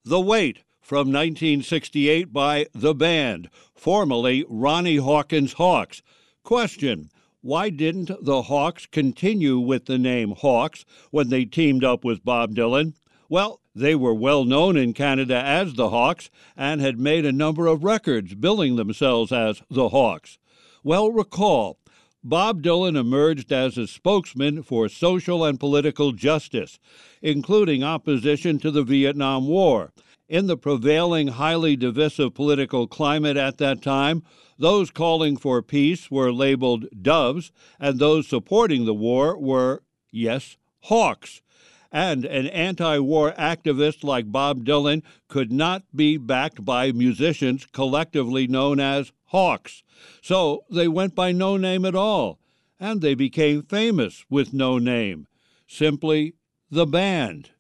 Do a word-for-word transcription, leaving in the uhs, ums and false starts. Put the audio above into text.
The Wait from nineteen sixty-eight by The Band, formerly Ronnie Hawkins Hawks. Question: why didn't the Hawks continue with the name Hawks when they teamed up with Bob Dylan? Well, they were well known in Canada as the Hawks and had made a number of records billing themselves as the Hawks. Well, recall, Bob Dylan emerged as a spokesman for social and political justice, including opposition to the Vietnam War. In the prevailing highly divisive political climate at that time, those calling for peace were labeled doves, and those supporting the war were, yes, hawks. And an anti-war activist like Bob Dylan could not be backed by musicians collectively known as hawks. So they went by no name at all, and they became famous with no name. Simply The Band.